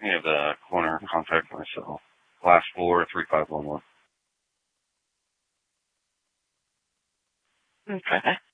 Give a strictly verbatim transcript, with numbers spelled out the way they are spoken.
You have the corner contact myself. Last floor, three five one one. Okay.